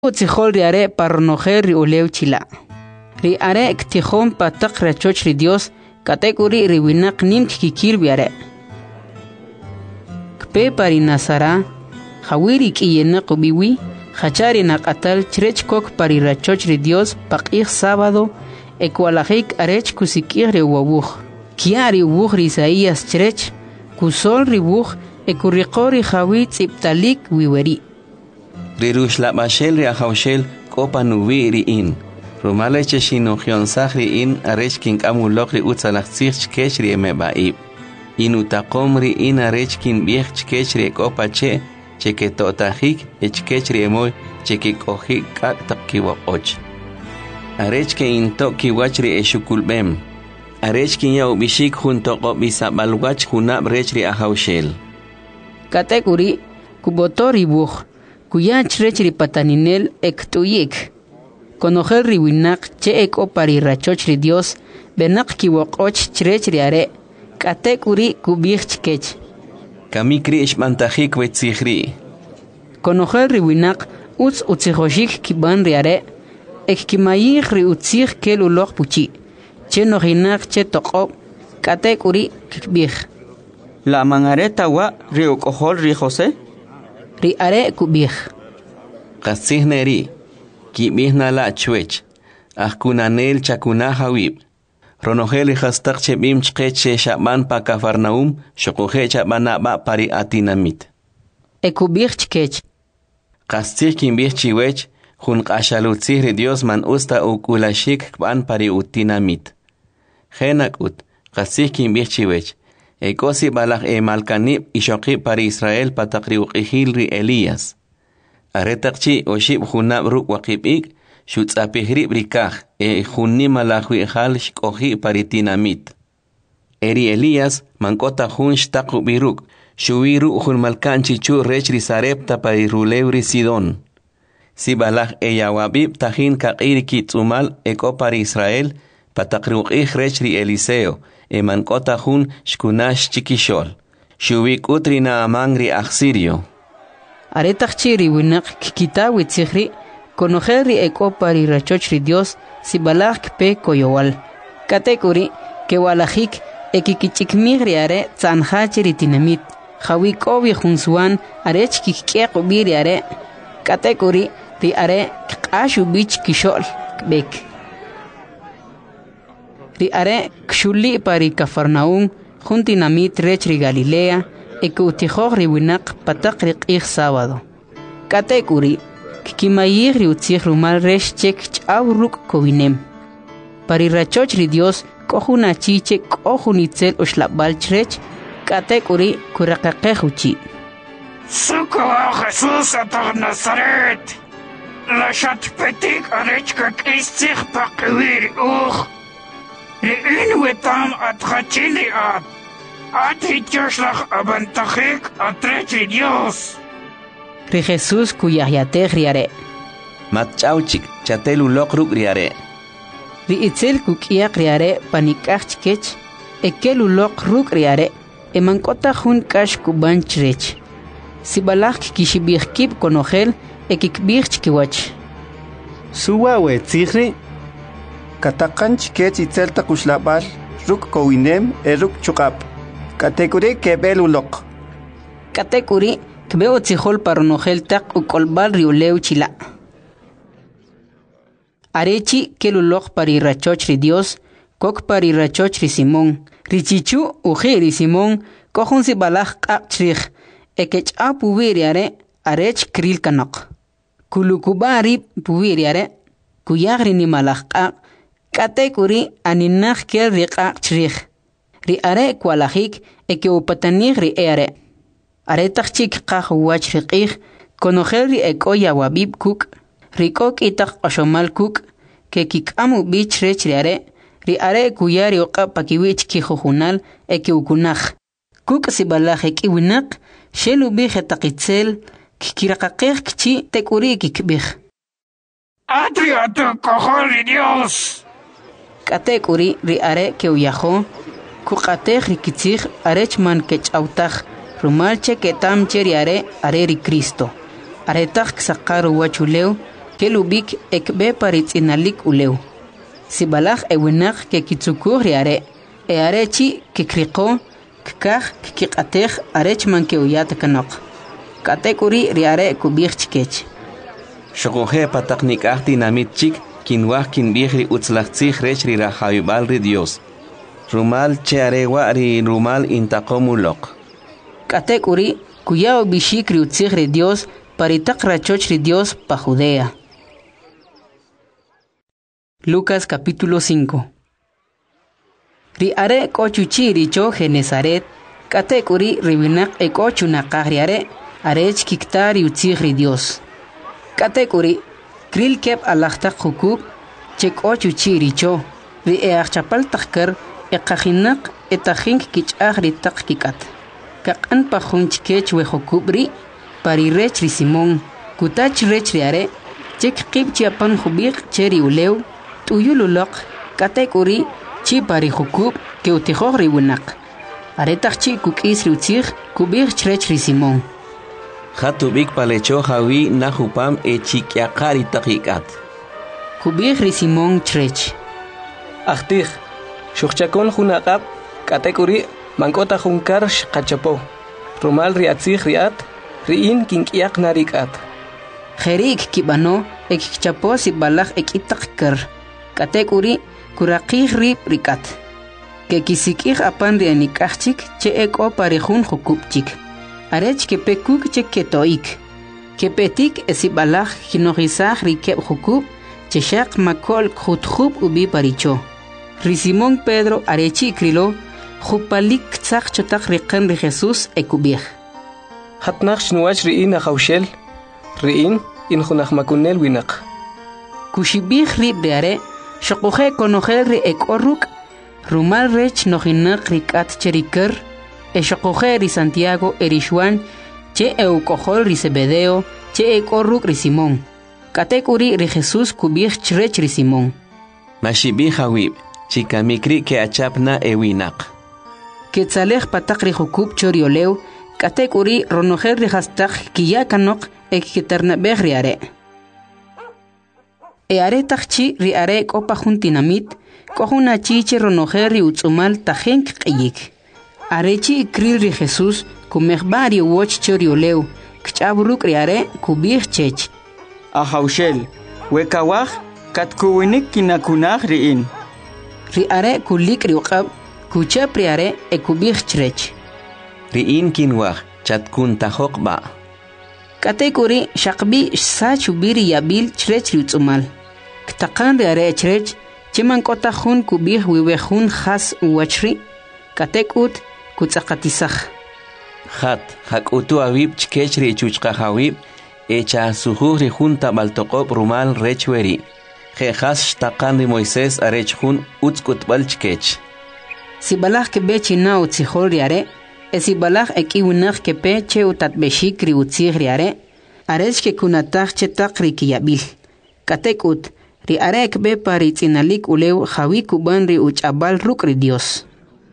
Utzihol riare parnojer ri uleu chila. Ri are ktihon patak rachoch ri Dios katekuri ri winak nim kikir biare. Kpe pari nasara hawiri kiyena kubiwi hachari nakatal chrech kok pari rachoch ri Dios pakih sábado ekwalajik arech kusikir ri wabuj. Kiari wuj ri Isaías chrech kusol ri wuj ekurriqori hawi tziptalik wiweri. Rirush la bashel ri ahawshel kopa nuwi ri in. Rumale cheshino gionsag ri in arech kin amulok ri utzalachzich chkech ri emebaib. Inutakom ri in arech kin biech chkech ri kopa che cheketotajik chkech ri emoy chekikoji kak takiwakoch. Arech ke in tokiwach ri eshukulbem. Arech kin ya ubishik junto kobisabalwach junab rech ri ahawshel. Katekuri kubotori buj. Kuya chrechri pataninel ektuyik. Konojer riwinak che eko pari rachoch ri Dios benak kiwokoch chrechri are. Katekuri kubich chkech. Kamikri ishmantajik wetzihri. Konojer riwinak utzihoshik kiban ri are. Ekkimayik ri utzih kelulok puchi. Che nojinak che toko. Katekuri kikbich. La mangareta wa ri ukohol ri José. Ri are kubij. Qasihneri, kibihna la chwech, ahkunanel chakuna hawib. Ronogeli hastak chebim chkeche shaban pa Kafarnaum, shokuhe chabana ba pari atinamit. Ekubij chkech. Qasih kimbih chiwech, jun qashalutzih Dios man usta ukulashik kban pari utinamit. Genak ut, qasih kimbih chiwech. Ekosi balak malkanib ishoqi para Israel patakri uqihil ri Elías. Aretakchi oshib junab ruk waqibik, shutzapihri brikaj, junni malahwi hal shkohi paritinamit. Eri Elías mankota jun shtaku biruk, shuwiru jun malkanchi chu rech ri sarepta pari rulevri Sidon. Si balak yawabib tahin kakiri kitzumal eko para Israel patakri uqih rech ri Eliseo. Emankota jun shkunash chikishol. Shubik utrina amangri aksirio. Aretakchiri winak kikita witzihri. Konojerri eko pari rachoch ri Dios si balak pe koyowal. Katekuri ke walajik ekikichikmigri are tzanhachiri tinamit. Hawikobi junsuan arech kikiek ubiri are. Katekuri ri are kikashu bich kishol bek. Ri are kshuli pari Kafarnaum juntinamit rech ri Galilea ekutijoj ri winak patak ri q'ij sábado. Katekuri kikimayij ri utzij rumal rech chek ch'aw ruk' kowinem. Pari rachoch ri Dios k'ojun achiche k'ojun itzel oxlab'al chrech katekuri kuraqaqej uchi. Socorro Jesús atar Nazaret. La chatpetik arech kak'istzij paqiwir uj. Ri wetam atchachili at hityoslach abantajik atrechi Dios. Ri Jesús kuyayatej riare. Matchauchik chatelu lokruk riare. Ri itzel kukiak riare panikaj chkech ekelu lokruk riare emankota jun kash kuban chrech. Sibalaj kishibijkib konojel ekikbij chkiwach. Suwa wetzihri. Katakan chkech itzelta kushlabal, ruk kowinem ruk chukap. Katekuri kebelulok. Katekuri kbeo tzihol paronojel tak ukolbal riuleu chila. Arechi kelulok pari rachoch ri Dios, kok pari rachoch ri Simón. Richichu uji ri Simón, kohun si balaj kakchrich, ekech a pubiriare, arech kril kanok. Kulukubari pubiriare, kuyagri ni malaj kak, Katekuri aninaj kel ri q'aqchrij. Ri are kwalajik eke upatanij ri are. Are takchik qaj wach ri q'ij, konojel ri eko yawabib kuk, ri kok itak oshomal kuk, ke kikamu bich rech ri are kuyari oqa pakiwich kijujunal eke ukunaj. Kuk si balaj eki winak, shelu bije takitzel, kikiraqaqej kchi tekuri kikbij. Atriato kohol Dios. Katekuri ri are ke uyajo, kuqatej ri kitzij arech man kech'awtaj, rumal che ketam che ri are ri Cristo. Aretaj ksaqaru wachuleu, kelubik ekbe paritzinalik uleu. Si balach ewinak ke kitsukur riare, e arechi ke kriko, kkach kikatech arech manke uyat kanok. Katekuri riare kubich chikech. Shokoje pataknik ahti namit chik, kinwah kinbihri utzlachtzich rech ri rahayubal ri Dios. Rumal che arewa ri rumal intakomulok. Katekuri kuyao bishik ri utzich ri Dios, paritak rachoch ri Dios pa Judea. Lucas capítulo 5. Riare kochuchi richo Genesaret, katekuri ribinak ekochunakah riare, arech kiktar utzich ri Dios. Katekuri kril kep alachtak hukub, chek ochuchi richo, ri eachapal takkar, ekahinak etahink kichah ritak kikat. Kakan pahunch kech we hukubri, parirech ri Simón, kutach rech riare, chek kib chiapan hubik cheri uleu, tuyululok, katekuri, chi pari hukub, ke utihoh ri winak. Aretach chi kukis ri utzich, kubik chrech ri Simón. Hatubik palecho hawi nahupam echikyakari takikat. Kubik ri Simón chrech. Achtich, shuchakon hunakap, katekuri, mankota hunkar shkachapo. Rumal riatzich riat, riin kinkyak narikat. Jerik kibano, ekchapo si balach ekitakar. Katekuri, kurakih rip rikat. Ke kisikih apan rianikachik, che eko parihun hukupchik. Arech ke pekuk che ketoik. Ke petik esibalach kinogisach rikep hukub, che shak makol khutkhub ubi paricho. Ri Simón Pedro arechi krilo, khupalik tzach chotak rikan ri Jesus ekubich. Hatnach shnuach riin achaushel, riin in hunach makunel winak. Kushibich rip reare, shokuhe konogel ri ekorruk, rumal rech nohinak rikat cherikar, shokuhe ri Santiago erishwan, che eukohol ri Zebedeo, che ekorruk ri Simón. Katekuri ri Jesus kubich chrech ri Simón. Mashibih hawib, chikamikri ke achapna ewinak. Ketzalech patak ri hukub chorioleu, katekuri ronoher ri hastak kiyakanok ekiternabeh riare. Eare takchi ri are kopa juntinamit, kohuna chiche ronoher ri utzumal tajenk kiyik. Arechi ikril ri Jesus, kumehbari woch chorioleu, kchaburuk ri are kubich chech. Ahaushel, wekawah, katkuwinik kinakunah riin. Ri are kulik ri uqab, kuchap ri are ekubich chrech. Riin kinwah, chatkun tahokba. Katekuri shakbi sachubiri yabil chrech ri utzumal. Ktakan ri are chrech, chiman kota hun kubich wiwehun khas uwachri, katekut kutzakatisach. Hat, hakutu awib chkech ri chuchka hawib, echa suhuh ri junta baltokop rumal rechweri. Jejas shtakan ri Moisés arech hun utskutbal chkech. Si balach kebe china utzihol riare, si balach ekiwinach kepe che utatbeshik ri utzih riare, arech ke kunatach chetak ri kiyabil. Katekut, ri are ekbe paritzinalik uleu jawi kuban ri uchabal ruk ri Dios.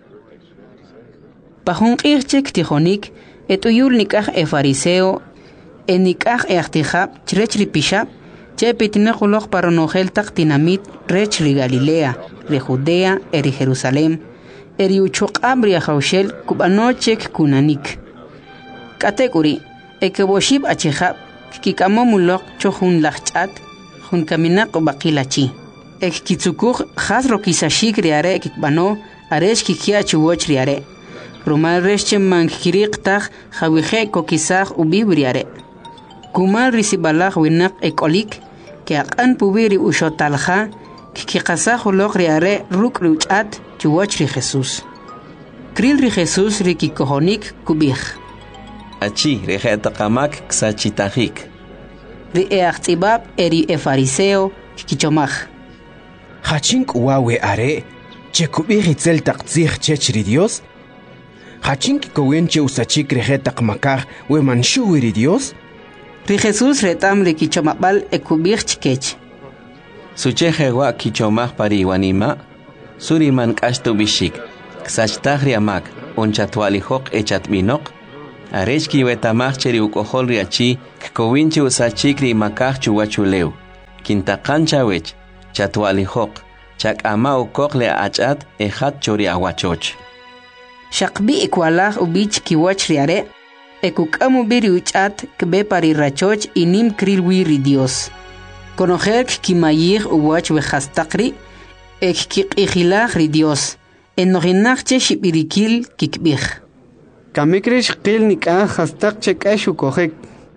Pahun kirchek tijonik, etuyul nikach fariseo, nikach echtijab, chrech ri pishab, che pitinakulok paronogel tak tinamit, rech ri Galilea, ri Judea, eri Jerusalem, eri uchok abri ahaushel, kubanochek kunanik. Katekuri, ekeboshib achijab, kikamomulok chohun lachchat, hun kaminak bakilachi. Ek kitsukuch hasro kisashik riare kikbano, aresh kikia chuwoch riare. Rumal resche mankirik tak, jawihe kokisach ubibriare. Kumal risibalach winak ekolik, que akan pubiri ushotalja, que kasahulok riare ruk ruchat, chuwach ri Jesus. Kril ri Jesus riki kohonik kubich. Achi, rejetakamak ksachitahik. Ri eachtzibab eri fariseo kichomach. Hachink uawe are, che kubich itzel taktzich chech ri Dios? Hachink kowenche usachik rejetakmakar we manshu ri Dios? Ri Jesus retam ri kichomabal ekubich chikech. Suchejewa kichomach pari wanima, suriman kashtu bishik, ksachitahri amak, onchatwalijok echatminok, arechki wetamach cheri ukohol riachi, kkowinchi usachikri makach chuwachuleu. Quintaqancha wech, chatwalihoq, chak'ama ukoq le achat ejat chori awachoch. Shaqbi ikwalaj ubich kiwach riare, ekukamu biri uchat kbe pari rachoch inim krilwiri Dios. Conocer kimayir uwach wejastaqri, ek kikijilaj ri Dios. Enohinachche shibirikil kikbij. Kamikrish qil nik'aj hastaq chek'ash ukojek.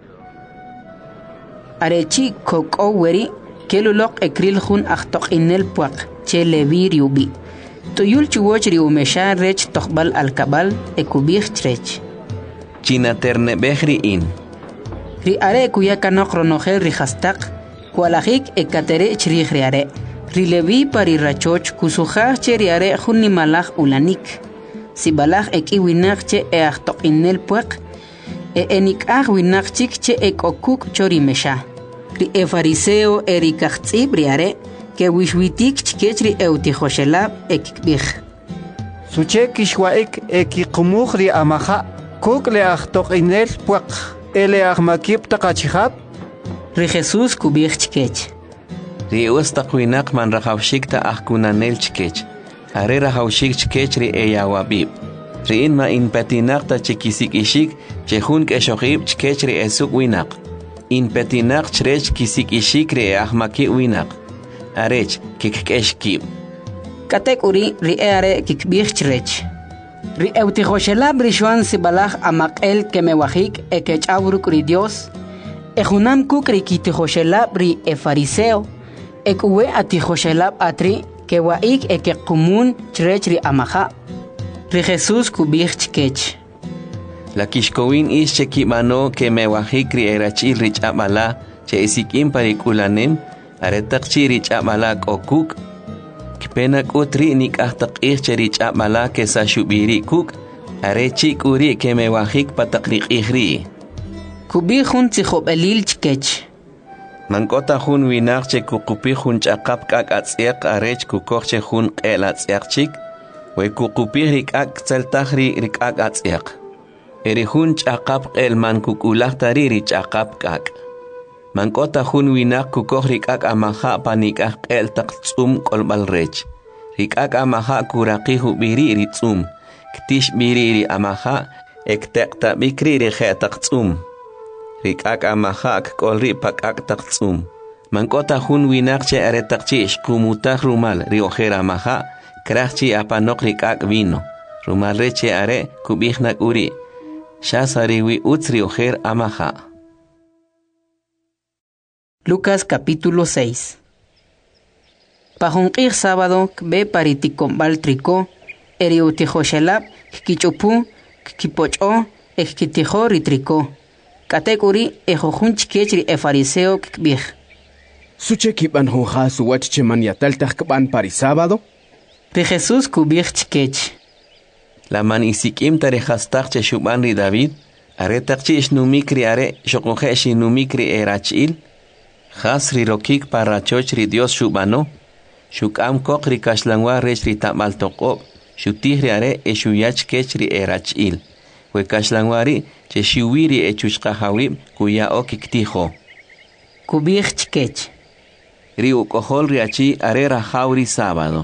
Arechi koko weri, kelulok ekril jun achtok inel puak, che levir yubi. Tuyul chuwoch ri umesha rech tokbal alkabal, ekubij trech. China ternebejri in. Ri are kuyakanok ronogel ri hastaq, kualajik ekatere chrij ri are. Ri levi pari rachoch kusujaj che ri are jun nimalaj ulanik. Si balaj ekiwinak che achtok inel puak, enikaj winak chik che ekokuk chori mesha. Ri fariseo erikachtzib ri are, que wishwitik chikechri eutijoshelab ekikbij. Suche kishwaik ekiqumuj ri amaja, kuk le achtok inel puak, ele ahmakib taqachihab. Ri Jesús kubij chikech. Ri ustaqwinak man rajawshikta ahkunanel chikech. Are rajawshik chikech ri eyawabib. Ri inma inpetinaqta chikisik ishik, chejun keshoqib chikech ri esuk winak. Inpetinaq chrech kisik ishik ri ahmaki winak. Arech kikeshkib. Katek uri ri are kikbij chrech. Ri eutijoshelab rishuan si balaj amaqel kemewajik ekechawruk ri Dios. Ejunam kuk ri kitijoshelab ri fariseo. Ekuwe atijoshelab atri kewaik ekekumun chrech ri amaja. Ri Jesús kubij chikech. La kishkowin is chekimano kemewajik ri erachil rich amala che isikim parikulanem. Aretak chirich amalak okuk. Kpenak utri nik ahtak chirich amalak esa shubiri kuk. Arechik uri kemewajik patakrik ihri. Kubi jun tzijob elil chkech. Mankota jun winak che kukupi jun chakap kak atziak arech kukok che jun el atziak chik. We kukupi rikak tzeltahri rikak atziak. Eri jun chakap el man kukulak tariri chakap kak. Mankota jun winak kukok rikak amaja panikak el taktsum kolbal rech. Rikak amaja kuraki hubiri ritsum. Ktish biriri amaja ektekta bikri reje taktsum. Rikak amaja kolri pakak taktsum. Mankota jun winak che aretakchi ishkumutak rumal riojera amaja krachchi apanok rikak vino. Rumal reche are kubijnak uri. Shasariwi utz riojer amaja. Lucas capítulo 6. Pajunqir sábado kbe pariticombal trico, eriutijoshelab, kichupu, kipocho, ekitijo ritrico. Katekuri ejojun chikechri fariseo kbij. Suche kiban honja su wachche man yataltaj kban pari sábado. Ri Jesús kubij chikech. La man isikim tarejastaj che shuban ri David, aretakchi ishnumikri are shokoje shinumikri erachil. Hasri rokik parachoch ri Dios shubano, shukam kok ri kashlangwa rech ri tamal tokop, shutih ri are e shuyach kech ri erachil, we kashlangwari che shiwiri e chushkahawib kuya okiktijo. Kubij chkech. Ri ukohol ri achi are rajauri sábado.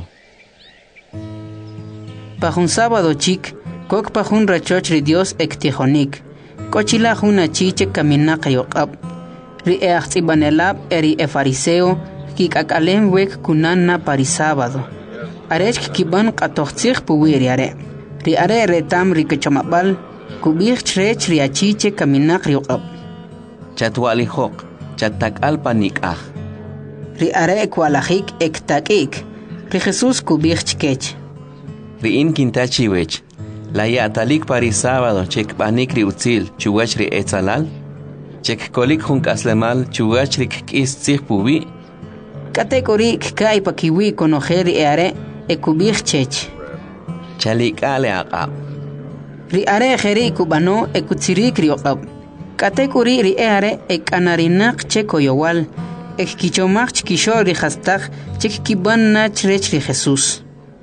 Pajun sábado chik, kok pajun rachoch ri Dios ektijonik, kochila jun achiche kaminak yokab. Ri eachzibanelab eri fariseo kikakalem wek kunana pari sábado. Arech kiban qatochtzig puwiri are. Ri are retam ri kechamabal kubij chrech ri achiche kaminak riuqab. Chatwalihok, chatakal panikaj. Ri are kualajik ektakik. Ri Jesús kubij chkech. Ri in kintachi wech. La yatalik pari sábado chek panik ri utzil chuwach ri etzalal. Chek kolik jun kaslemal chugachrik kis tzig pubi. Katekori kai pakiwi konojer are ekubij chech. Chalik ale aqab. Ri are jeri kubano ekutzirik riokab. Katekori ri are ekanarinak chekoyowal. Ekkichomach chikisho ri hastaj chek kiban na chrech ri Jesús.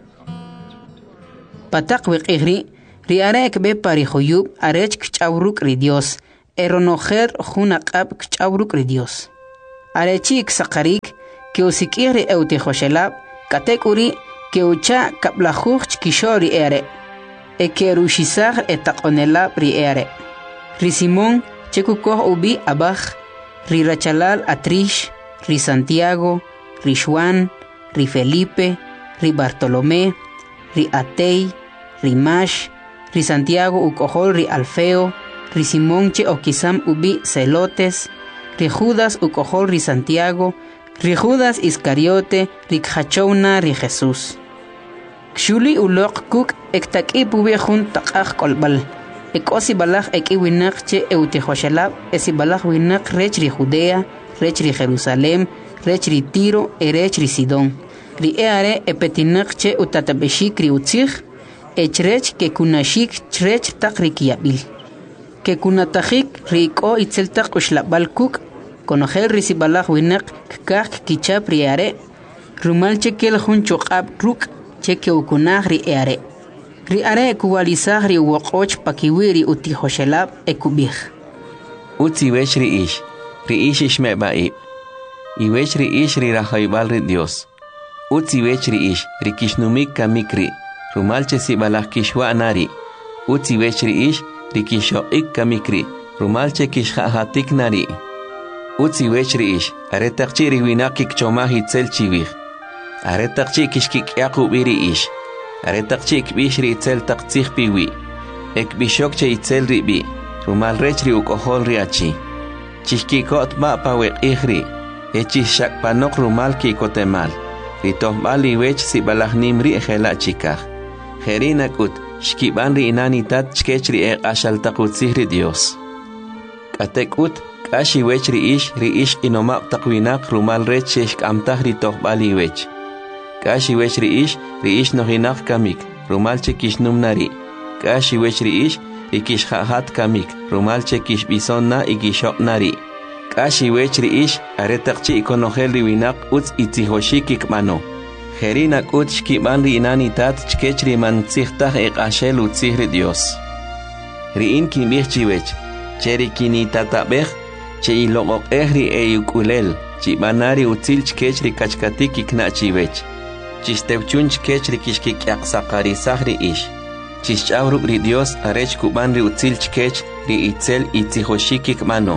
Patak wekigri ri are ekbe pari joyub arech kchawruk ri Dios. Eronojer junaqab kchawruk ri Dios. arechik saqarik que usikiri eutihoshelab katek uri que ucha kaplajuch kishori ere que rushisar etaqonelab ri ere ri Simón chekukoh ubi abaj ri Rachalal Atrish ri Santiago ri Juan ri Felipe ri Bartolomé ri Atei ri Mash ri Santiago ukohol ri Alfeo ri Simón che okisam ubi Celotes ri Judas ukohol ri Santiago ri Judas Iscariote ri Kachona ri Jesús Kshuli ulok kuk ektak ipubi jun taqaj kolbal ekosi balaj ekiwinak che eutihoshelab esi balaj winak rech ri Judea rech ri Jerusalem rech ri Tiro rech ri Sidón ri eare epetinak che utatabeshik ri utzig echrech ke kunashik chrech tak ri kiabil ke kunatajik ri ko itzel tak ushlabal kuk konojel ri si balaj winak kak kichap ri eare rumal che kel jun choqab ruk che ke ukunaj ri eare ri are kuwalizaj ri woqoch pakiwiri utihoshelab ekubij Utzi wech ri ish ishmebaib iwech ri ish ri rajaibal ri Dios Utzi wech ri ish ri kishnumik kamikri rumalche si balaj kishwa nari Utzi wech ri ish ri kishoik kamikri rumalche kishhahatik nari Utzi wech ri ish are taqchi ri winakik chomaj itzel chivij are taqchi kishkik yaqubiri ish are taqchi ikbish ri itzel taqtzij piwi ekbishok che itzel ri bi rumal rech ri ukohol ri achi chishkikot ba paweq ihri echishak panok rumal kikotemal ri tohbal li wech si balahnim ri ejela chikaj jerinakut shkiban ri inanitat chkech ri ashal taqutzij ri Dios katekut kashi wech ri ish inomab taqwinak rumal rech shkamtaj ri tohbal li wech kashi wech ri ish nohinak kamik rumal che kishnum nari kashi wech ri ikishhahat kamik rumal che kishbison na ikishok nari kashi wech ri ish are taqchi ikonojel ri winak utz itzihoshik ikmano jerinak ut shkiban ri inanitat chkech ri mantzijtaj iqashel utzij ri Dios ri in kinbij chiwech cheri kinitatabej che iloqoqej ri eyukulel chibanari utzil chkech ri kachkatik ikna chiwech chistewchun chkech ri kishkikyaqsaqarisaj ri ish chischawruk ri Dios arech kuban ri utzil chkech ri itzel itzihoshik ikmano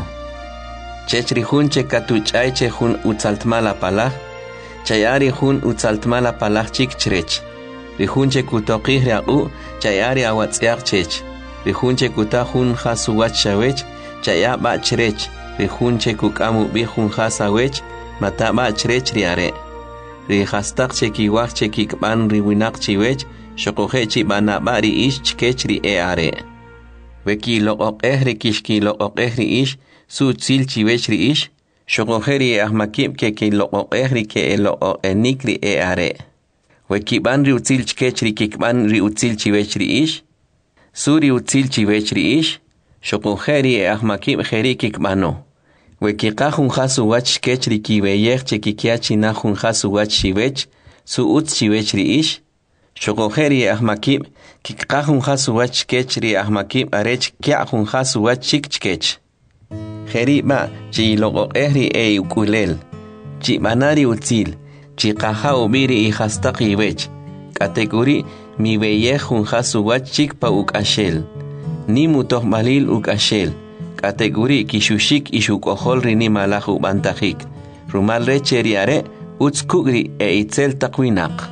chech ri jun che katuch'ay che jun utzaltmala palaj chayari jun utzaltmala palaj chik chrech ri jun che kutoqij ri aqu chayari awatz'yaq chech ri jun che kuta jun jasuwach xawech chaya ba chrech ri jun che kuk'amu bi jun jasawech mata ba chrech ri are ri jastaq che kiwaj che kikb'an ri winaq chiwech xoqoje chi bana ba ri ish chkech ri are weki loqoqej ri kishkiloqoqej ri ish su tzil chiwech ri ish xoqoje ri ahmakib ke kiloqoqej ri ke eloqenik ri are weki ban ri utzil chkech ri kikban ri utzil chiwech ri ish su ri utzil chiwech ri ish xoqoje ri ahmakib jeri kikbano weki qajun jasu wach chkech ri kiweyej che kikiachi na jun jasu wach chiwech su utz chiwech ri ish Shokojeri ahmakib kikqajun jasu wach chkech ri ahmakib arech kya'jun jasu wach chik chkech jeri ba chi loqoqej ri eyukulel chi banari utzil chi qaja ubiri ihastaq iwech kategori mi beyej jun jasu wach chik pa ukashel ni mutohbalil ukashel kategori kishushik ishukojol ri ni malaj ubantajik rumal recheri are utzkugri itzel taqwinaq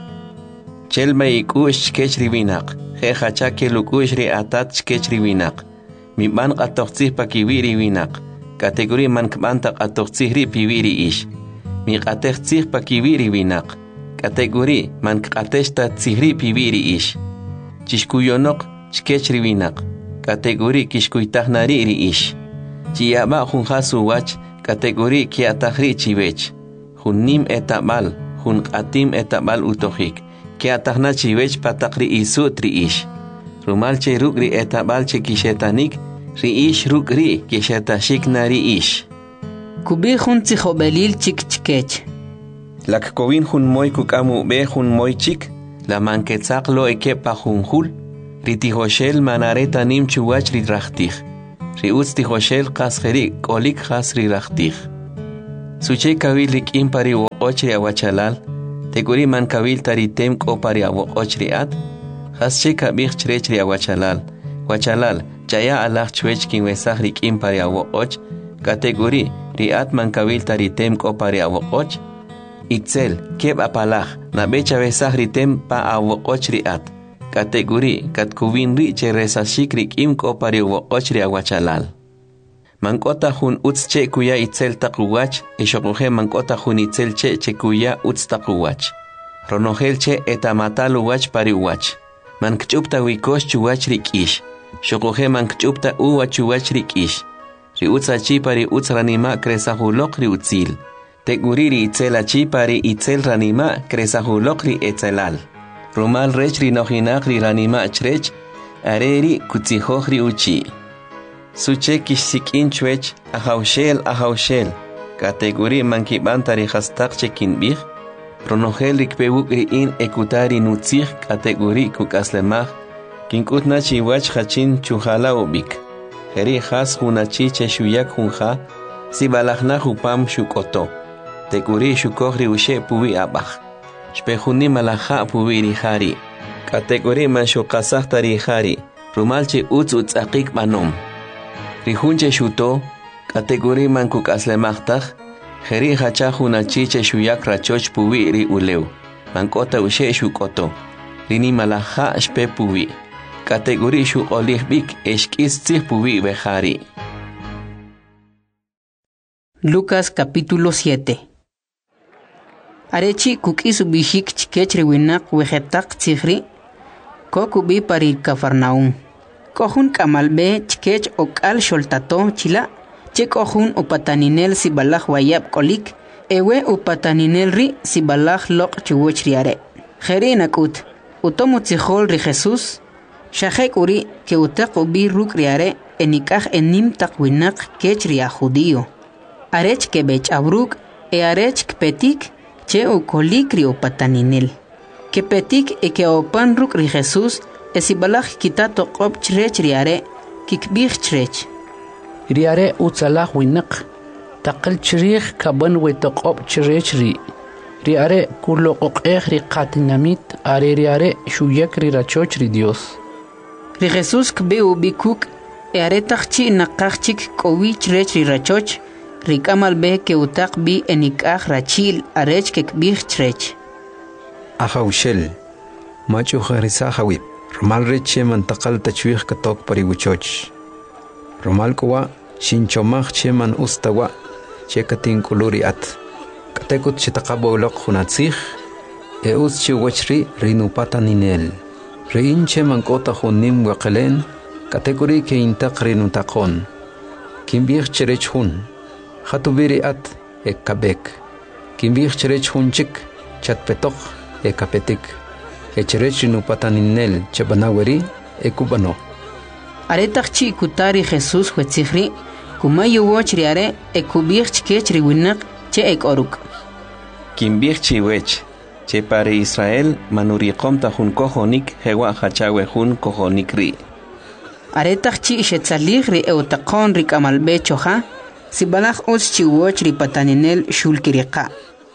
Chelma ikush chkech riwinak, jeja chake lukush ri atat chkech riwinak. Mi ban qatoqtzih pa kiwiri winak, kategori man kbanta qatoqtzih ri piwiri ish. Mi qateqtzih pa kiwiri winak, kategori man qateshta tzihri piwiri ish. Chishkuyonok chkech riwinak, kategori kishkuytahnari ri ish. Chiyaba junjasu wach, kategori kiatahri chiwech. Junnim etabal, jun qatim etabal utojik. Que atajna chiwech patakri isutri ish. Rumalche rukri etabalche kishetanik, ri ish rukri kishetashik nari ish. Kubi jun tzihobelil chik chkech. Lak kovin jun moy kukamu be jun moy chik, la manketzak lo ekepa jun hul, ri tihoshel manareta nim chuwach ri rachtij. Ri utz tihoshel kasjeri kolik has ri rachtij. Suche kawil rikim pari woqochri awachalal, teguri man kawil taritem ko pari awoqochri at, hasche kabir chrechri awachalal, wachalal, chaya alach chwech kin wesach rikim pari awoqoch, kategori riat man kawil taritem ko pari awoqoch, itzel, keb apalach, na becha wesach ritem pa awoqoch riat, kategori kat kuvin ri che resashik rikim ko pari awoqochri awachalal. Mankota hun utz che kuya itzel takuwach, eshokuhe mankota hun itzel che kuya utz takuwach. Ronogel che etamatal uwach pari uwach. Mankchupta wikosh chuwach rikish. Shokuhe mankchupta uwach uwach rikish. Ri utza chi pari utz ranima kresahulok ri utzil. Teguriri itzel achi pari itzel ranima kresahulok ri etzelal. Rumal rech ri nohinak ri ranima chrech, areri kutzihoj ri uchi. Suche kishsikin chwech ahaushel kategori mankiban tarihastak chekin bih pronogel rikpewuk in ekutari nutzih kategori kukaslemach kinkutna chiwach hachin chuhala ubik heri has hunachi cheshuyak hunha sibalachna hupam shukoto teguri shukogri ushe puwi abach shpehuni malaha puwi rihari kategori man shukasach tarihari rumalche utz akik manom Rihunche shuto, kategori man kukaslemachtaj, jeri hachajuna chiche shuyak rachoch puwi ri uleu, mankota ushe shukoto, rini malaha shpe puwi, kategori shu olihbik eshkis tzih puwi behari. Lucas capítulo 7. Arechi kukisu bishik chikech riwinak wejetak tzihri, kokubi parir Cafarnaum. Kohun kamalbe chikech okal sholtato chila, che kohun upataninel sibalach wayab kolik, ewe upataninel ri sibalach lok chuwoch riare. Jeri nakut, utomu tzihol ri Jesus, shahek uri ke utak ubi ruk riare enikaj enim takwinak kech ria judío. Arech kebech abruk e arech kpetik che ukolik ri upataninel. Kepetik e ke opan ruk ri Jesus, esibalach kitato qob chrech riare kikbich chrech riare utsalah winak taqal chrich kaban wetoqob chrech riare kullo qoqeh ri qatinamit are riare shuyak ri rachoch ri Dios ri Jesus kbe ubikuk e are taqchi naqachik kowi chrech ri rachoch ri kamal be ke utaq bi enikaj rachil arech kikbich chrech ahaushel machu kharisa hawib Romal reche mantakal tachwih katok pariwuchoch. Romal kuwa shinchomach che man ustawa che katin kuluri at. Katekut chitakabawlok hunatzich e us che wachri rinupata ninel. Rein che mankota hunim wakelen katekuri ke intak rinutakon. Kimbich cherech hun. Hatubiri at e kabek. Kimbich cherech hun chik chatpetok e kapetik. Echerech no pataninel chabanaweri ekubano. Aretachchi kutari Jesus huetzihri, kumayu wochriare ekubich kechri winak che ekoruk. Kimbich wech, che pare Israel manuriqom tahun kohonik hewa hachawe hun kohonik ri. Aretachchi shetzaligri eutaqon rikamalbe choha, sibalach uschi wochri pataninel shulkiriqa.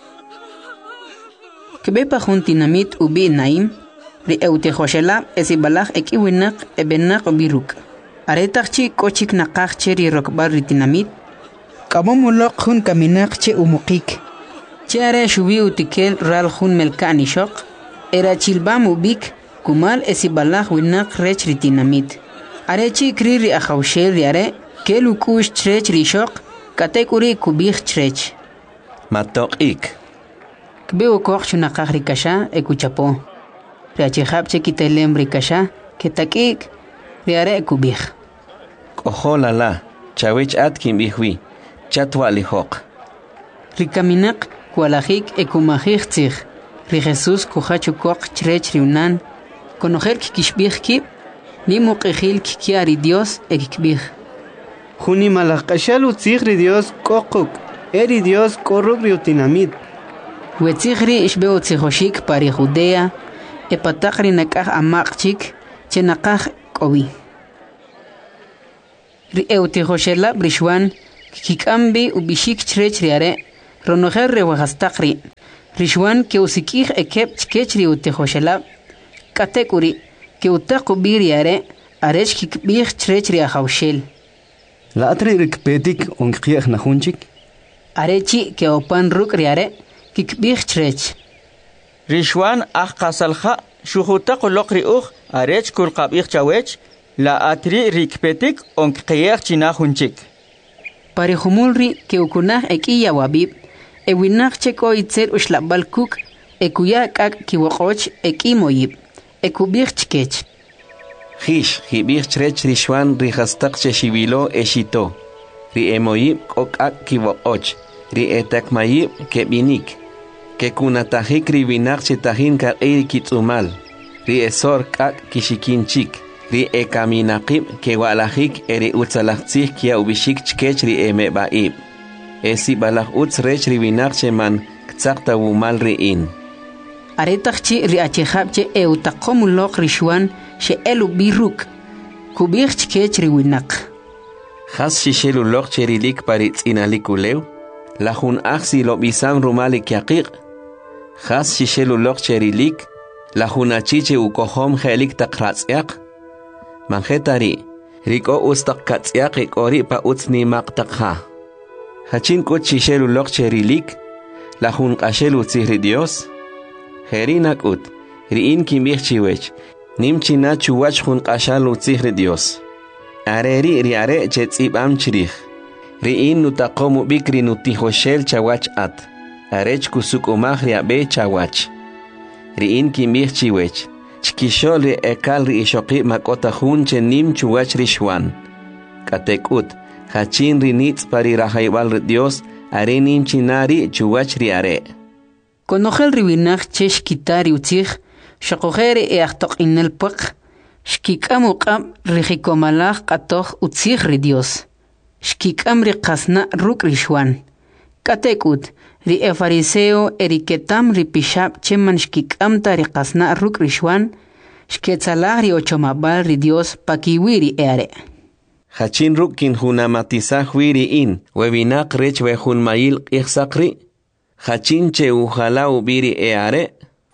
Kebepa juntinamit ubi naim, ri eutejoshela esibalach ekiwinak ebenak biruk. Aretachchi kochik nakachche ri rokbar ritinamit, kabomulok hun kaminak che umukik. Che are shubi utikel ral hun melkani shok, era chilbam ubik, kumal esibalach winak rech ritinamit. Arechi kri ri ahaushel riare, kelukush chrech rishok, katekuri kubich chrech. Matok ik. Kbeo koch chunakach rikasha ekuchapo. Riachihab chekitelem rikasha ketakik riare ekubich. Koholala, chawich atkin bihwi, chatwa lihok. Rikaminak kualajik ekumajik tzig. Ri Jesus kuhachu koch chrech riunan. Konojer kikishbich kip, ni muqijil kikiari Dios ekikbich. Juni malakashalu tzig ri Dios kokuk, eri Dios korruk riutinamit. Wetzigri ishbeo tzijoshik pari Judea, epatakri nakaj amakchik, che nakaj kowi. Ri eutijoshela brishwan, kikambi ubishik chrech riare, ronojer rewahastaqri rishwan ke usikih ekep chkechri utehoshelab katekuri ke utaqu biriare arech kikbih chrechri ahawshel la atri rikpetik onqieh nahunchik arechi ke opan rukriare kikbih chrech Rishwan qasalha shuhutaq loqri arech kulqabih chawech la atri rikpetik onqieh chinahunchik parihumulri ke ukunah ekiya wabib ewinaq cheko itzel ushlabal kuk ekuya kak kiwoqoch ekimoyib ekubih chkech Hish, hibir chrech rishwan rihastaq cheshibilo eshito. Ri emoyib kokak kiwoqoch. Ri etakmayib kebinik. Ke kunatajik ribinak chetahin ka kitsumal. Ri esor kak kishikinchik. Ri ekaminaqib ke walajik eri utsalajtzih kia ubishik chkech ri emebaib. Esi balaj uts rech ribinak cheman ktsakta wumal riin. Aretakchi ri achejabche eutaqomuloq rishwan she elu biruk kubih chkech riwinak Has shishelu loq cherilik paritz inalikulew la jun aksi lo bisam rumalik yaqiq Has shishelu loq cherilik la jun achiche ukohom helik taqratzyak manjetari riko ustaq katzyak ikori pa utsni maqtaqha Hachin kut shishelu loq cherilik la jun qashelu tzihri Dios Herinak ut riin kimbih chiwech Nimchina chuwach jun qashalu tzihri Dios. Areri riare chetzibam chirich. Riin nutaqomu bikri nutihoshel chawach at. Arech kusuk umah riabe chawach. Riin kimbih chiwech. Chkishol ri ekal ri ishoqi makota jun chenim chuwach rishwan. Katekut. Hachin rinitz pari rahaibal Dios. Are nimchinari chuwach riare. Konojel ribinach chesh kitari utzich. Shaqohere eachtoq inel puq, shkikam uqam rihikomalach qatoq utzich ri Dios. Shkikam ri qasna ruk rishwan. Katekut, ri fariseo eriketam ri pishab cheman shkikam ta ri qasna ruk rishwan, shketzalah ri ochomabal ri Dios pakiwiri eare. Hachin rukin hunamatizah wiri in, webinak rech wehun mayil iqsaqri, hachin che uhala ubiri eare,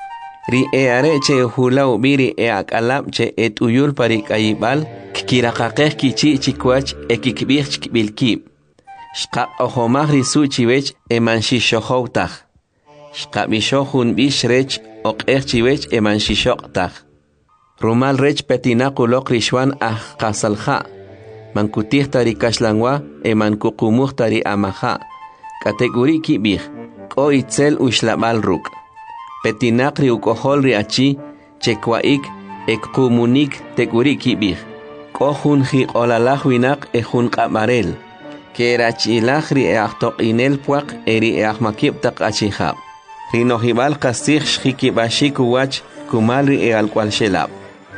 Ri eare che hulau biri akalab che etuyul parik ayibal kikirakaqeh kichi chikwach ekikbih chikbilkib. Shqa ohomah risu chiwech emanshishohowtah. Shqa bishohun bishrech oqeh chiwech emanshishoqtah. Rumal rech petinakulok rishwan qasalha. Mankutih tari kashlangwa emankukumuh tari amaha. Kategori kibih. Ko itzel ushlabal ruk. Petinakri ukohol riachi, chekwaik, ekumunik tekuri kibir. Kohun hi olalah winak ehun kamarel. Kerachilahri eachtok inel puak eri eachmakib tak achihab. Rinohibal kasih shikibashik wach kumalri ealkwal shelab.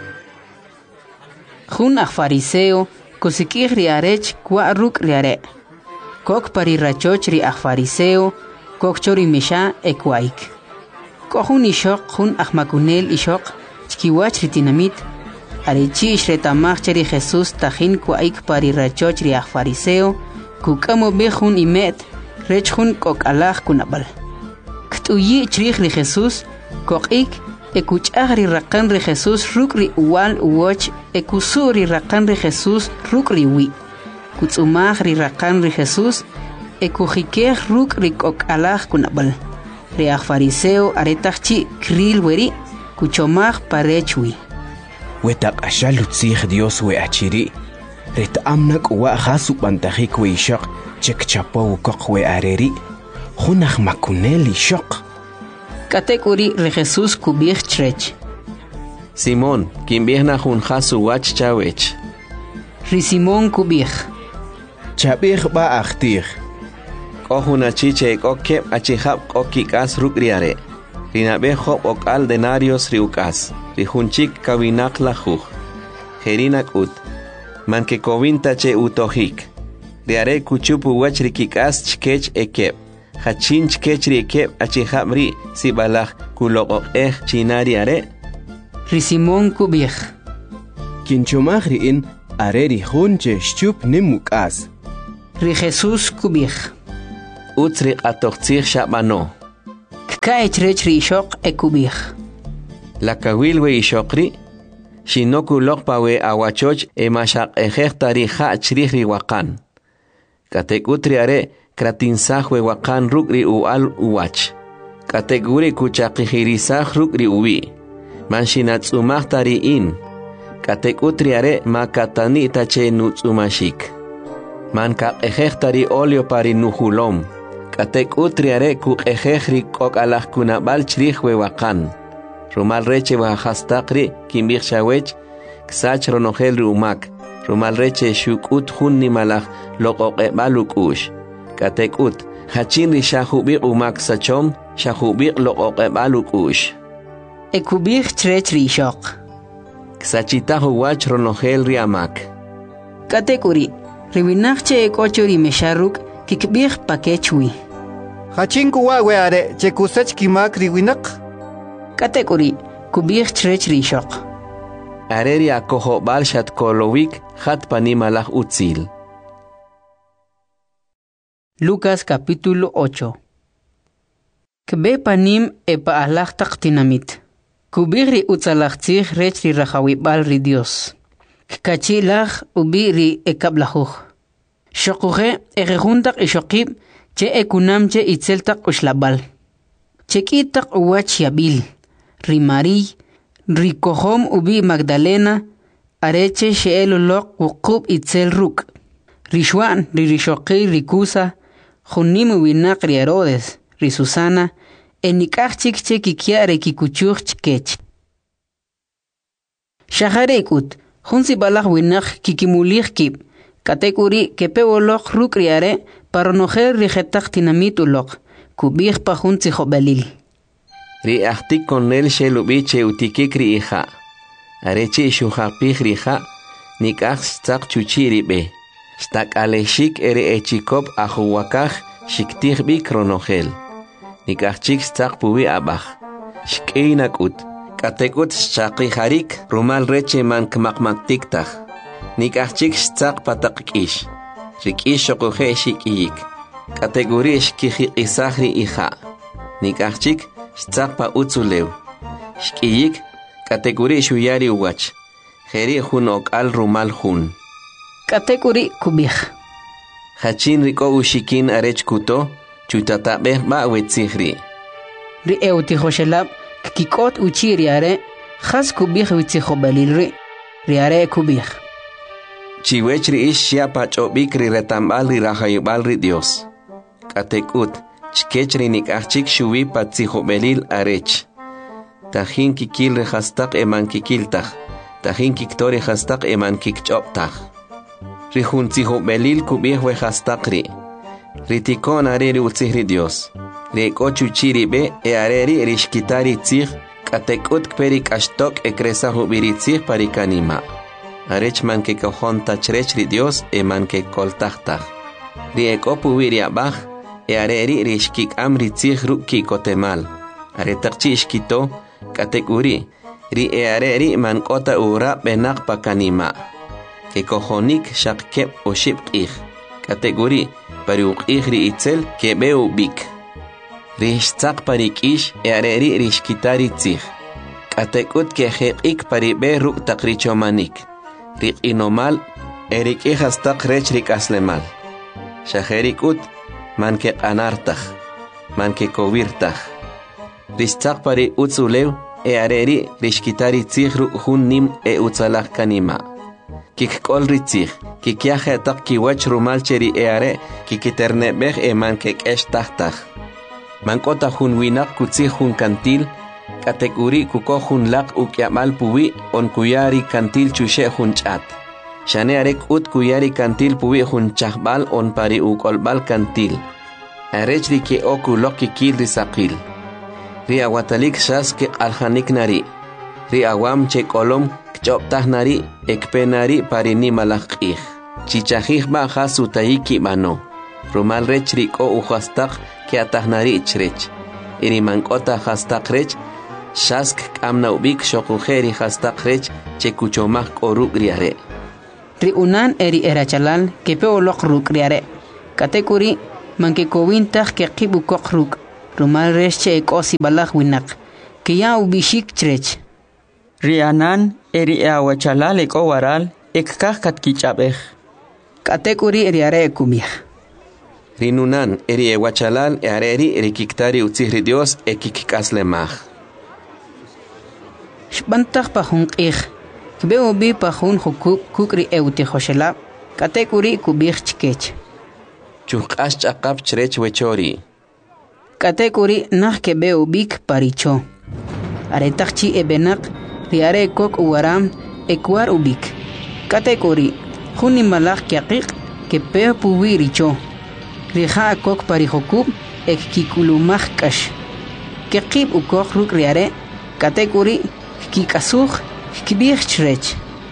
Jun fariseo, kusikih riarech kwa ruk riare. Kok parirachoch ri fariseo, kok chori misha ekwaik. Kohun ishok jun ahmakunel ishok chkiwach ritinamit arechi ishretamach cheri Jesús tajin kuaik parirachoch ri fariseo kukamo bejun imet rech jun kokalaj kunabal ktuyi chrich ri Jesús kokik ekuchaj ri raqan ri Jesús ruk ri uwal uwoch ekusur ri raqan ri Jesús ruk ri wi kutzumaj ri raqan ri Jesús ekujikej ruk ri kokalaj kunabal Riach fariseo aretachchi kril weri kuchomaj parechui. Wetak ashalu tzih Dios we achiri. Ret amnak wa khasu bantajik we ishaq chek chapo kok we areri. Junach makuneli ishaq. Katekuri re Jesús kubich chrech. Simón, quien viene jun khasu wach chawech. Ri Simón kubich. Chabich ba achtir. Kohuna chiche koke achihab kokikas rukriare. Rinabe hop okal denarios riukas. Rijunchik kawinak lajuj. Jerinak ut. Manke kovinta che utohik. Riare kuchupu wach rikikas chkech ekep. Hachin chkech rikep achihab ri sibalaj kulok chinariare. Ri Simón kubich. Kinchomaj riin are rijunche shchup nimukas. Ri Jesús kubich. utzriq atoqtzir shabano. Kkaechrech ri ishok ekubij. La kawilwe ishokri, shinoku lokpawe awachoch emashak ejektari ha chrihri wakan. Katekutri are kratinsahwe wakan rukri ual uwach. Kateguri kuchakihirisah rukri uwi. Manshinatsumahtari in. Katekutri are makatani tache nutsumashik. Manka ejektari olio pari nuhulom. Katekutri are kuk ejekri kok alah kunabal chrihwe wakan. Rumal reche wahastakri kimbir shawech ksach ronogel rumak. Rumal reche shukut hunni malach loqoqe balukush. Katekut hachinri shahubik umak sachom shahubik loqoqe balukush. Ekubij chrech ri ishok. Ksachitahu wach ronogel riamak. Katekuri riwinachche ekochori mesharuk kikbij pakechwi. Hachinku wawe are chekusach kimak riwinak. Katekuri kubij chrech ri ishok. Areri akoho balshat kolowik hat panimalach utzil. Lucas capítulo 8. Kbe panim epa alach taktinamit. Kubiri utzalachtzich rech ri rachawibal ri Dios. Kachilach ubiri ekablachuch. Shokuche erejuntak ishokib che ekunamche itzeltak ushlabal. Chekitak uwach yabil. Ri Mari, ri Kohom ubi Magdalena, areche sheelolok wukub itzel ruk. Ri Shwan, ri Rishoki, ri Kusa, Junim winak ri Herodes, ri Susana, enikachik che kikiare kikuchuch chkech. Shaharekut, junsi balach winak kikimulich kib, katekuri kepewolok ruk riare, paronojer rijetak tinamitulok, kubich pa junsi jobalil. Ri ahtik konel shelubiche utikikri iha. Areche shuhapich riha, nikach stak chuchiri be. Stak aleshik ere echikop ahuwakach shiktich bi kronogel. Nikachik stak puwi abach. Shkeinakut. Katekut shaki harik rumal reche man kmakmaktiktach. Nikachik stak patakish. Rikish shokuhe shikiyik. Kategori shkihi isahri iha. Nikachik Stzakpa utzulew. Shkiyik, kategori shuyari uwach. Jeri hun ok al rumal hun. Kategori kubij. Hachin riko ushikin arech kuto, chutatabeh ba wetzihri. Ri eutihoshelab, kikot uchiriare, has kubij witzihobalilri. Riare kubij. Chiwechri ish shiapach obik ri retambal ri rahayubal ri Dios. Katekut. Chkechri nikachik shuwi patzihobelil arech. Tajin kikil rehastak eman kikiltach. Tajin kiktori hastak eman kikchoptach. Rihun tzihobelil kubih wehastakri. Ritikon areri utzihri Dios. Rekochu chiribe e areri rishkitari tzih. Katekut kperik ashtok ekresa hubiritzih parikanima. Arech man ke kohon tachrechri Dios eman ke koltachtach. Riekopu viriabach. E areri rishkik amri tzih ruki kotemal. Aretakchi ishkito, katekuri. Ri e areri man kota ura benak pakanima. Ke kohonik shakkep o shipkih. Katekuri, pariukih ri itzel ke beu bik. Rishtzak parikish e areri rishkitari tzih. Katekut ke hekik paribe ruk takrichomanik. Rik inomal, erikih hastak rech rik aslemal. Shaherikut, man ke anartach, man ke kovirtach. Rishtzak pari utzulew, e areri rishkitari tzihru hun nim e utzalach kanima. Kik kol ritzich, kik yahetak kiwach rumalcheri e are, kikiternebech e man ke keshtach. Man kota hun winak kutzih hun kantil, katekuri kuko hun lak ukyamal puwi on kuyari kantil chushe hun chat. Shane arek ut kuyari kantil puwi hun chahbal on pari ukolbal kantil. Arechri ke oku loki kil risakil. Ri awatalik shas ke alhanik nari. Ri awam che kolom kchoptah nari ekpenari pari ni malakih. Chichahih ba hasutayiki mano. Rumal rechri ko uhastak ke atah nari chrech. Iri mankota hastak rech. Shask kamna ubik shokujeri hastak rech che kuchomah koruk riare. Ri unan eri erachalal ke peolok ruk riare. Katekuri manke kowintaj ke qibu koqruk rumal resche ekosi balaj winak que ya ubishik chrech Rianan eri awachalal eko waral ekkaj katkichapej. katekuri riare kumih Rinunan eri ewachalal areri rikiktari utzihri Dios ekikaslemaj. Shbantaj pajun qij kbeo bi pajun hukuk kukri euti joshela katekuri kubij chkech Chuq'ax ch'aqap chrech wechori. katekuri naj kebeo bik paricho aretaj chi ebenak riare kok uwaram ekwar ubik katekuri juni malaj kiaqiq kepeo puwiricho rija kok parijokub ek kikulumaj k'ax keqib ukoj ruk riare katekuri kikasuj kibij chrech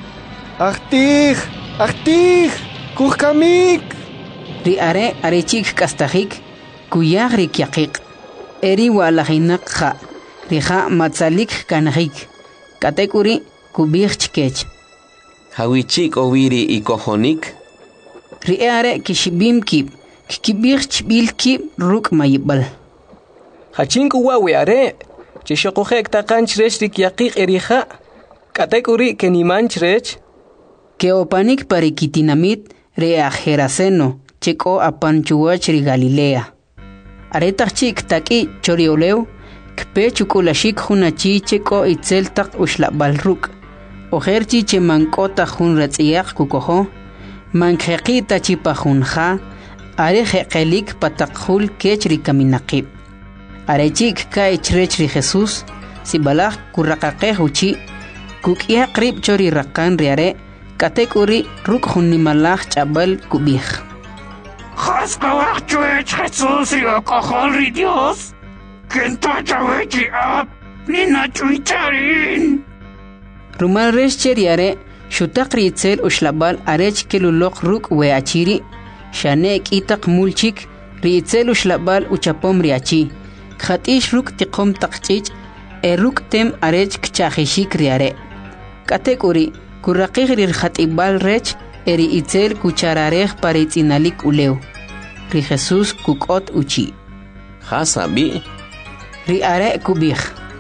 Achtij, kukamik. riare arechik kastajik kuyaj rikiaqiq eri walajinaq ja rija matzalik kanajik katekuri kubij chkech Hawichik owiri ikojonik. riare kishibim kib kibij chbil kib ruk mayibal Hachinku wawe are. Chishokojek takan chrech rikiaqiq erija. Katekuri keniman chrech. Keopanik parikitinamit reajeraceno cheko apanchuach ri Galilea. Aretachik taki chorioleu kpe chukulashik hunachi cheko itzeltak ushlabalruk. Ojerchi chemankota hun ratziak kukojo. Mankheqita chipajunja. Arejeqelik patakhul kechri kaminaqib. Arechik kai chrech ri Jesús. Sibalaj kurraqaqej uchi. Kukia qrib chori raqan riare. Katekuri ruk hunimalaj chabal kubij. Jaskawak chuech Jesús rio cojol Dios. Kenta chawechi ap. Nina chuicharin. Rumal resh riare. Shutakri itzel ushlabal arech kelulok ruk weachiri. Shanek itak mulchik. Riitzel ushlabal uchapom riachi. Khatish ruk tiqom taqchich. Eruk tem arech kchajishik riare. Katekuri. Kurraqij rir khatibal rech eri itzel kuchararej paritzinalik uleu. Ri Jesús kukot uchi. Hasabi. Ri are kubij.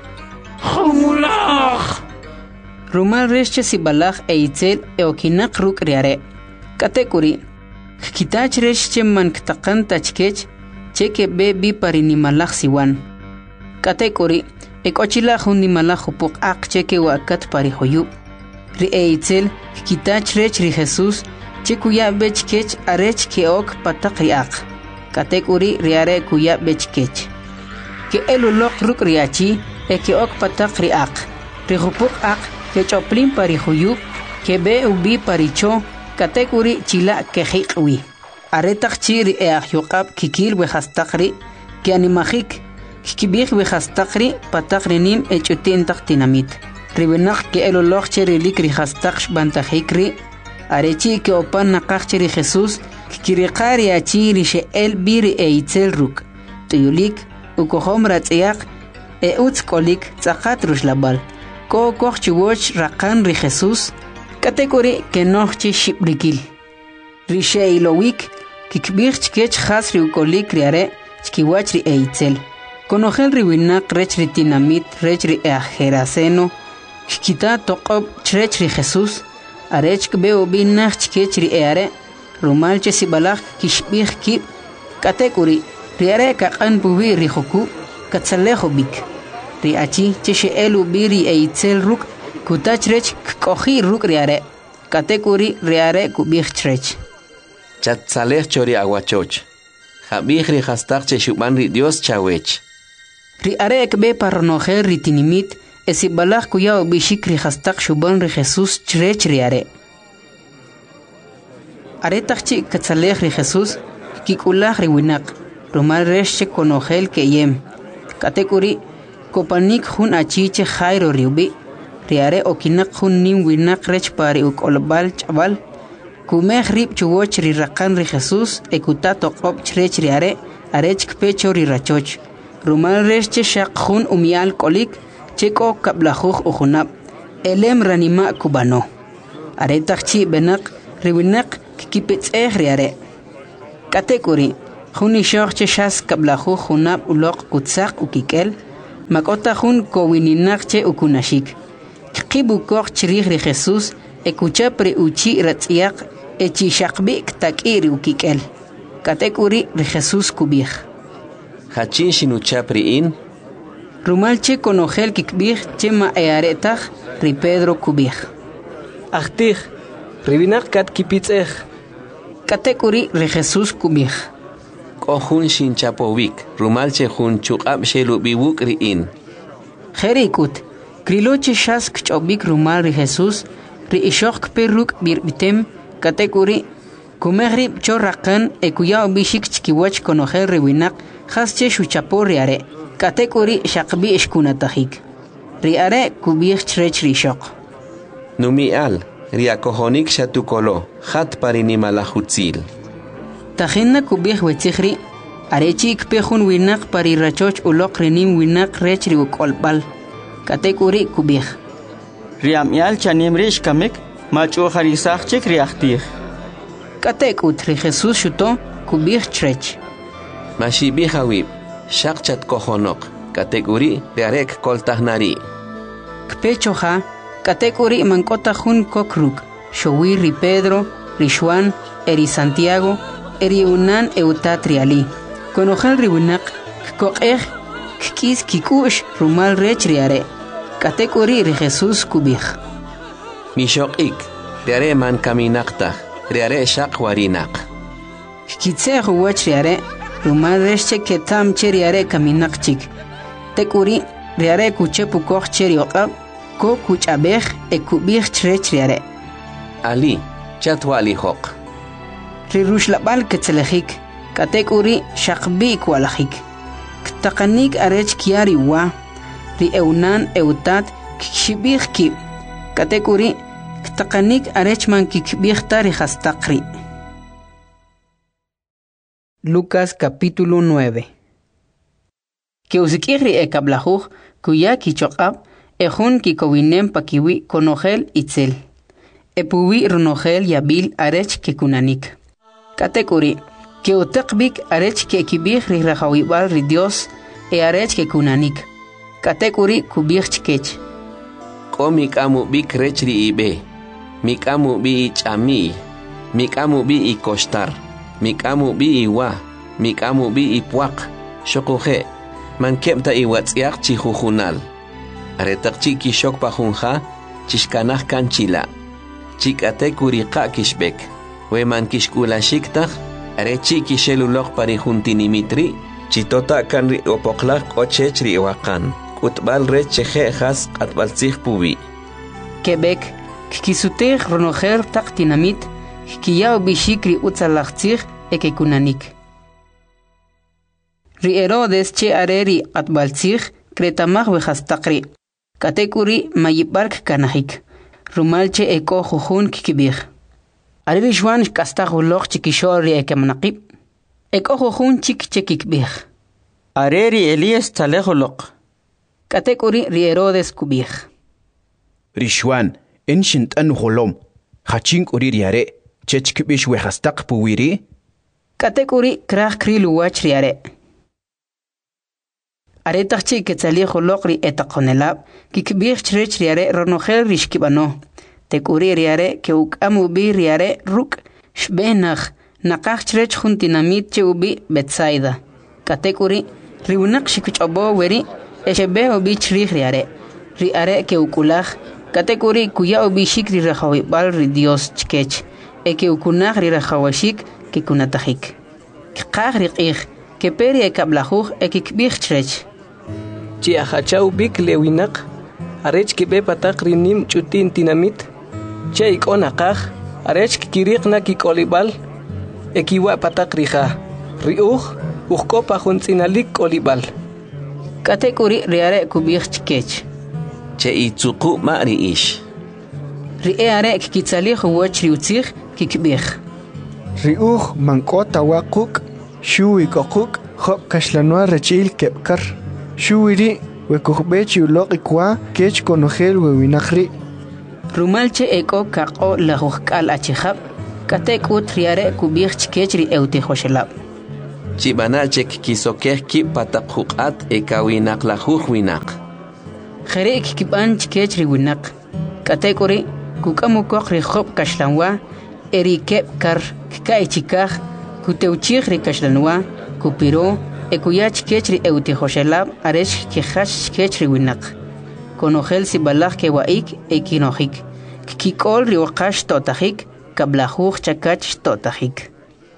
Humulaj. Rumal reche sibalaj e itzel eokinak ruk riare. Katekuri. Kitach reche man ktaqan tachkech cheke bebi parinimalaj siwan. Katekuri. Ekochila hunimalaj upuk ak cheke wakat parihoyub. Ri eitzel kitach rech ri Jesús chikuya bechkech arech keok patak riak katekuri riare kuya bechkech ke elulok ruk riachi e keok patak riak ri hupuk ak ke choplin parihuyub ke be ubi paricho katekuri chila ke hiqwi aretak chi ri eahyuqab kikil we hastakri ke animajik kibih we hastakri patak rinim echutin tak tinamit Ribenak ke elolog cheri likri hastaksh bantajikri. Arechi ke opan nakacheri Jesús. Kirikari achiri she el biri e itzel ruk. Tuyulik ukohom ratziak e utskolik tzakat rushlabal. Ko koch chiwoch rakan ri Jesús. Katekori ke nochi shibrikil. Rishe ilowik kikbich chkech has ri ukolik riare chkiwach ri e itzel. Konogel ribinak rech ritinamit rech ri eajeraceno. Kita toqob chrech ri Jesús arech kbeo binach chkech ri eare rumal che sibalaj kishbih kib katekuri riare kaqan bubi ri joku katzalejo bik ri achi che elu biri e itzel ruk kutachrech kohi ruk riare katekuri riare kubih chrech Chatzalej chori aguachoch. Jabij ri hastak che shuban ri Dios chawech. Ri are kbe parnojer ri tinimit esibalaj kuya bishik ri hastak shuban ri Jesús chrech riare. Are takchi katzalej ri Jesús kikulaj ri winak rumal resche konogel ke yem. Katekuri kopanik hun achiche jairo riubi riare okinak hun nim winak rech pari ukolbal chabal kumej rib chuwoch ri rakan ri Jesús ekutato qop chrech riare arech kpecho ri rachoch rumal resche shaq hun umial kolik cheko kablajuj ujunab elem ranima kubano aretakchi benak riwinak kipetsej riare katekuri Juni shoche shas kablahu junab ulok kutsak ukikel. Makota jun kowininak ukunashik. Kibu koch chirih de Jesús. Ekucha pre uchi ratziak. Echi shakbi ktakiri ukikel. Katekuri de Jesús kubih. Hachin shinucha priin. Rumalche konogel kikbih chema earetach ri Pedro kubih. Achtich, ribinak kat kipitzech. Katekuri de Jesús kubih. Kohun shinchapovik, rumalche hun chukab shelubiwuk riin. Jerikut, kriloche shas kchobik rumal ri Jesús, ri ishok perruk birbitem, katekuri, kumegrib chorrakan ekuya bishik chkiwach konogel ribinak, hasche shuchapo riare, katekuri shakbi ishkunatahik. Riare kubih chrech rishok. Numial, riakohonik shatukolo, hat parinimalahutzil. Tajinna kubih wetzihri, arechi ikpehun winak parirachoch ulok renim winak rech riukolbal. Katekuri kubih. Riamial chanim rish kamek, macho harisachchik riachtich. Katekut ri Jesús shuto kubih chrech. Mashibih hawib, shakchat kohonok, katekuri riarek koltahnari. Kpechoha, katekuri mankota jun kokruk, showi ri Pedro, ri Juan, eri Santiago, eri unan eutatriali. Konojal ribunak, kokej, kis kikush rumal rech riare. Katekuri ri Jesús kubih. Mishok riare man kaminakta, riare shak warinak. Kitse huwach riare, rumal rechche ketam che riare kaminakchik. Tekuri riare kuche pukoch che riokab, ko kuchabej e kubih chrech riare. Ali, chatwali hok. Ri rushlabal ketzelejik, katekuri shakbi kwalajik. Ktakanik arech kiari wa, ri eunan eutat kikshibih kib. Katekuri ktakanik arech man kikbih tari hastakri. Lucas capítulo 9. Que usikiri ekablajuj, kuya kichokab, ejun kikowinem pakiwi konogel itzel. Epuwi runogel yabil arech kekunanik. Katekuri, que utekbik arech ke kibih ri rajawibal ri Dios e arech kekunanik. Katekuri kubih chkech. Ko mikamu bik rech ri ibe, mikamu bi chami, mikamu bi kostar, mikamu bi iwa, mikamu bi puak, shokuhe, man kepta iwatsiak chihujunal. Aretak chiki shok pahunja, chishkanah kanchila. Chikatekuri ka kishbek. Weman kishkula shiktak, arechi kishelulok parihuntinimitri, chitota kanri opoklak ochechri wakan, kutbal recheje has atbalzih pubi. Quebec, kikisutej ronojer tak dinamit, kiyao bishikri utzalachzih ekekunanik. Ri Herodes che areri atbalzih, kretamach wehastakri. Katekuri mayibark kanahik. Rumalche eko jujun kikibir. Ariri Juan kastahulok chikishori ekemnaqib. Eko jujun chik chekikbir. Areri Elias talejolok. Katekuri ri Herodes kubir. Rishwan, enshint an holom. Hachink uririare, chechkibish wehastak puwiri. Katekuri krach kriluwach riare. Aretachchi ketzalihulok ri etakonelab, kikbir chrech riare ronogel rishkibano. Tekuri riare ke ukamu bi riare ruk shbenach nakach chrech juntinamit che ubi Betsaida. Katekuri riunak shikuchobo weri eshebe ubi chrich riare. Riare ke ukulach katekuri kuya ubi shikri rajawibal ri Dios chkech. Eke ukunach ri rajawashik ke kunatahik. Kach rikich ke peri ekablajuj ekikbich chrech. Chi ahachau bik lewinak, arech kibe patak rinim chutin tinamit, che ikonakaj, arech kikirik na kikolibal, ekiwa patak rija, riuj, ujko pajunzinalik kolibal. Katekuri riare kubich chkech. Che itzuku ma'ri ish. Riare kikitzalih uwach riutzich kikbich. Riuj mankota wakuk, shui kokuk, hop kashlanoa rechil kepkar. Shuiri wekujbechi ulok ikwa kech konogel wewinakri. Rumalche eko kako lahujkal achihab, katekut riare kubich chkech ri eutihoshelab. Chibanachek kisokeh ki patakukat ekawinak la winak. Jere kiban chikech riwinak. Katekori kukamukok rihop kashlanwa erikep kar kikaichikaj kuteuchij rikashlanwa kupiro ekuyach kechri eutihoshelab aresh kihach kechri winak. Konojel sibalaj kewaik ekinojik. Kikol riwakash totajik kablajuj chakach totajik.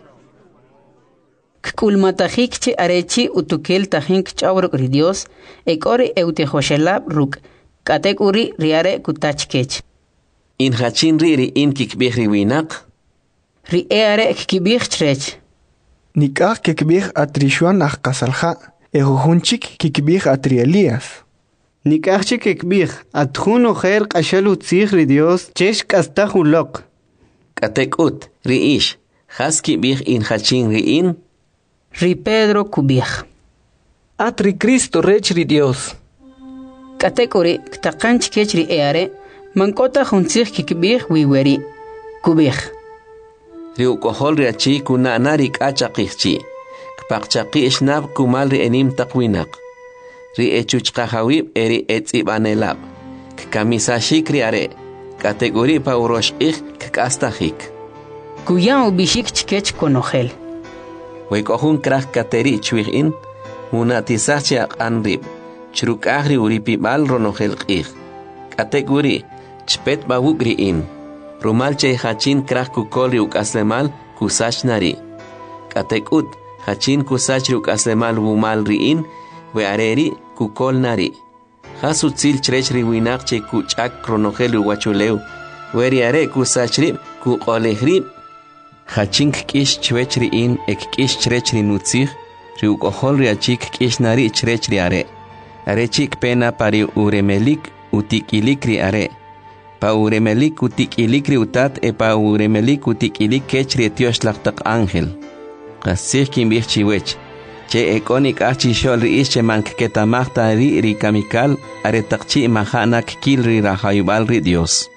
Kkulmatajik che arechi utukel tajink chawruk ri Dios ekori eutihoshelab ruk katekuri riare kutachkech. In hachin ri in kikbih riwinak. Ri eare kikbih chrech. Nikah kikbih atrishuan ach kasalja. Ejujunchik kikbih atri Elías. Nikahchik kikbih atjun ojer kashalu tzig ri Dios chesh kastajulok. Katekut riish. Has kibih in hachin ri in. Ri Pedro kubih. Atri Cristo rech ri Dios. Katekori ktakanch kechri eare mankota juntzig kikbih wiweri. Kubih. Riu kohol riachi kuna narik achaqihchi. Kpaqchaqi ishnab kumal ri enim taqwinak. Ri echuchqahawib eri etzibanelab. Kamisashik riare. Kategori pa uroshqih kastahik. Kuya ubishik chkech konojel. Wekohun krah kateri chwihin. Munatisachi anrib. Chruk agri uripibal ronojel qih. Kategori chpet bawugri in. Rumal che hachin krah kukol riuk aslemal kusach nari. Katekut hachin kusach riuk aslemal wumal riin we areri kukol nari. Hasutzil chrech riwinak che kuchak ronojel uwachuleu. Weri are kusach rib kukoleh hachin kish chwech riin ek kish chrech rinutzih riuk ohol riachik kish nari chrech riare. Arechik pena pari uremelik utikilik riare. Pa uremelik utikilik riutat e pa uremelik utikilik kechri tioslaktak ángel. Kasih kimbih chiwech. Che ekonik achi shol riis che manketamachta ri kamikal aretakchi mahanak kil ri rahayubal ri Dios.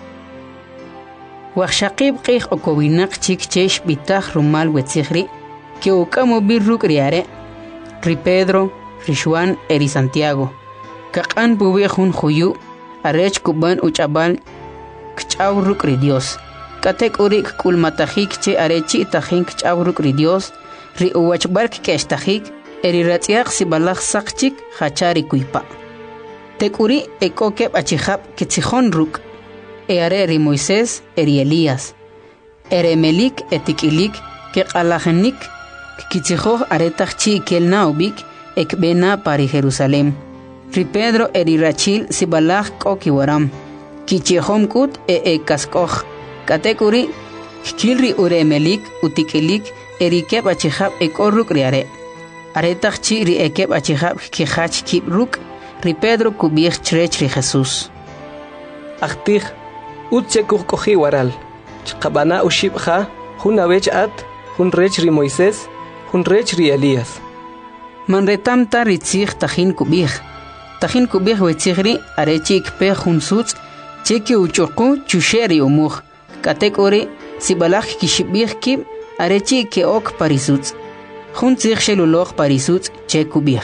Wachshaqib qih okowinak chik chesh bitach rumal wetzihri que okamo birruk riare. Ri Pedro, ri Juan eri Santiago. Kakan bubejun juyu arech kuban uchabal kchawruk ri Dios. Katek urik kulmatajik che arechi tajin kchawruk ri Dios. Ri uwachbark keshtajik eri ratziak sibalach sakchik hachari kuipa. Tekuri ekokeb achihab kitzihon ruk. Eare ri Moisés eri Elías. Eremelik etikilik ke alajenik kitzijoh aretachchi kelnaubik ekbena pari Jerusalem. Ri Pedro eri Rachil sibalach kokiwaram. Kichihom kut kaskoh. Katekuri kilri uremelik utikilik eri keb achihab ekorruk riare. Aretachchi ri ekeb achihab kihach kibruk. Ri Pedro kubih chrech ri Jesús. Achtih utchekuh kohi waral. Chqabana ushibha hunawech at hun rech ri Moisés hun rech ri Elías. Manretamta ritzig tajin kubih. Tajin kubih wetzigri arechik pe junsutz cheki uchoku chusheri umuj. Katekori sibalach kishibih kib arechi keok parisutz. Juntzig sheluloj parisutz che kubih.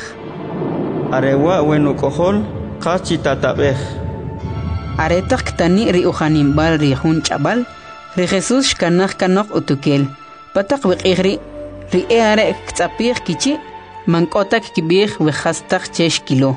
Arewa wenu kohol kachi tatabej. Aretak tani ri uhanimbal ri jun chabal ri Jesús kanaj kanok utukel. Patak wiqigri ri eare ktzapih kichi mankotak kibih wehastak chesh kilo.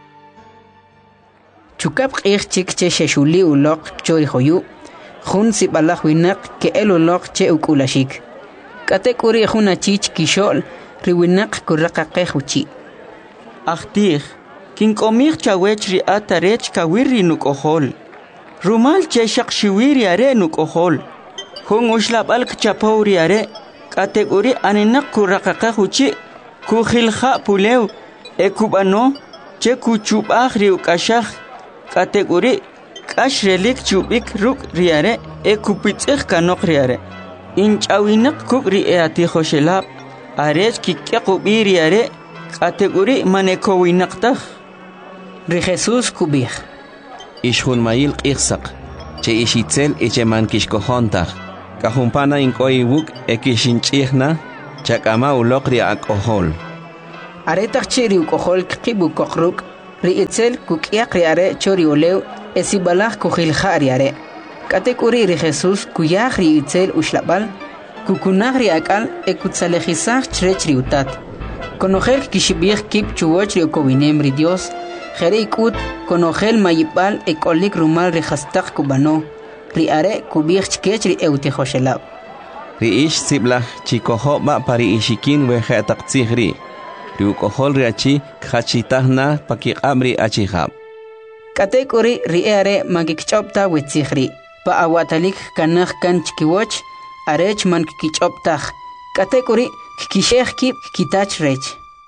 Chukab qih chik che sheshuli ulok chori hoyu. Jun sibalach winak ke el ulok che ukulashik. Katekuri jun achich kishol ri winak kurraqaqeh uchi. Achtih kin komih chawech ri atarech kawiri nukohol. Rumal che shakshiwiri are nukohol. Jun ushlabal kchapauri are. Katekuri aninak kurraqaqeh uchi. Kuhilha pulew ekubano che kuchubah ri ukashah. Kategori kashrelik chubik ruk riare ekupitsikh kanok riare. Inchawinak kuk ri eati khoshelab arech kikyaqubi riare kategori manekowinaqtah. Ri Jesús kubih. Ishun mayil qihsaq. Che ishitzel eche man kishkohontah. Kahumpana inkoy wuk ekishinchihna. chakama uloqri akohol. Aretak chiri ukohol kibu kokruk, ri itzel kukiak ri are chori oleu, esibalak kuhilja ri are. Katek uri ri Jesus kuyak ri itzel ushlabal, kukunag ri akal ekutsalejizak chrech ri utat. Konogel kishibich kip chuwoch ri okowinem ri Dios, jere ikut konogel mayipal ekolik rumal ri hastak kubano, ri are kubich chkech ri eutejoshelab. Ri ish siblah chikoho ba pari ishikin weje ataktzihri. Ri ukohol ri achi kachitahna pakiqamri achihab. Katek uri ri are magikchopta wetzihri. Pa awatalik kanach kan chikiwoch, arech man kikichoptah. Katek uri kikishech kip kitach rech.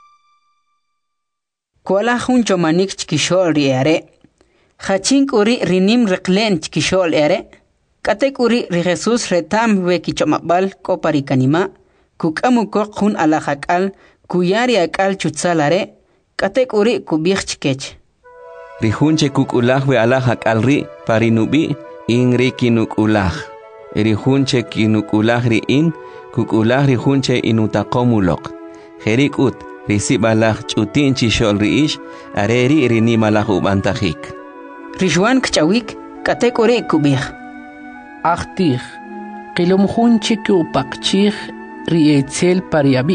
Kuala huncho manik chikishol ri are. Hachink uri rinim reklen chikishol are. Katek uri ri Jesus retam we kichomabal kopari kanima. Kukamukok hun alahakal, kuyari akal chutsalare. Katek uri kubich chikech. Rihunche kukulah we alahakal ri parinubi. Inri kinukulah. Rihunche kinukulah ri in, kukulah rihunche inutakomulok. Herikut, risibalah chutin chishol riish, areri rinimalah ubantahik. Rishwan kchawik, katekori kubih. Achtih, kilumhunche kupakchih rietzel pariabi.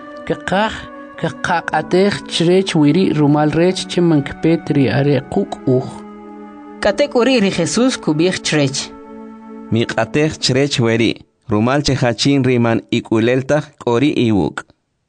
Kakak atech chrech wiri rumal rech chimankpet ri are kuk Katekori ri Jesus kubich chrech. Miqatech chrech weri, rumal chehachin riman ikuleltah kori iwuk.